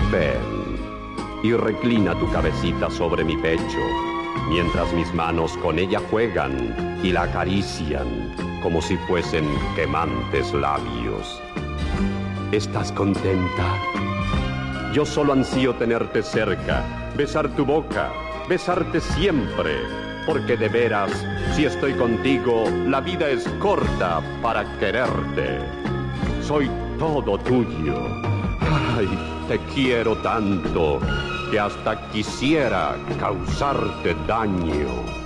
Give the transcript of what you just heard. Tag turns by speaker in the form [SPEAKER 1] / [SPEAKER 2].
[SPEAKER 1] Ven y reclina tu cabecita sobre mi pecho, mientras mis manos con ella juegan y la acarician como si fuesen quemantes labios. ¿Estás contenta? Yo solo ansío tenerte cerca, besar tu boca, besarte siempre, porque de veras, si estoy contigo, la vida es corta para quererte. Soy todo tuyo. Ay, te quiero tanto que hasta quisiera causarte daño.